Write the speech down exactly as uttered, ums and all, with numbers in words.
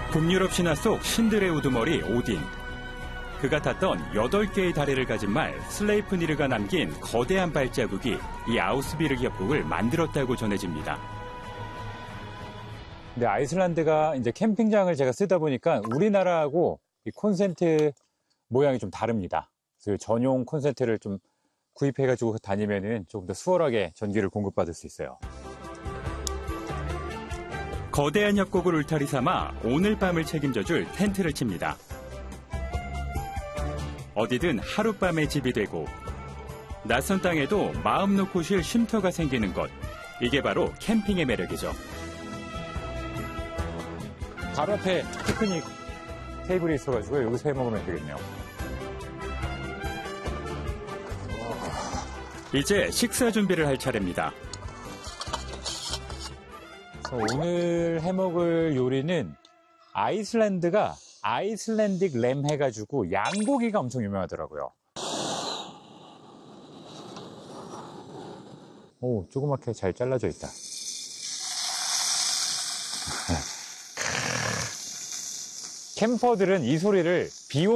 북유럽 신화 속 신들의 우두머리 오딘. 그가 탔던 여덟 개의 다리를 가진 말 슬레이프니르가 남긴 거대한 발자국이 이 아우스비르 협곡을 만들었다고 전해집니다. 근데 아이슬란드가 이제 캠핑장을 제가 쓰다 보니까 우리나라하고 이 콘센트 모양이 좀 다릅니다. 그래서 전용 콘센트를 좀 구입해가지고 다니면은 조금 더 수월하게 전기를 공급받을 수 있어요. 거대한 협곡을 울타리 삼아 오늘 밤을 책임져줄 텐트를 칩니다. 어디든 하룻밤의 집이 되고 낯선 땅에도 마음 놓고 쉴 쉼터가 생기는 것. 이게 바로 캠핑의 매력이죠. 바로 앞에 피크닉 테이블이 있어가지고 여기서 해 먹으면 되겠네요. 이제 식사 준비를 할 차례입니다. 오늘 해 먹을 요리는 아이슬란드가 아이슬란딕 램 해가지고 양고기가 엄청 유명하더라고요. 오, 조그맣게 잘 잘라져 있다. 캠퍼들은 이 소리를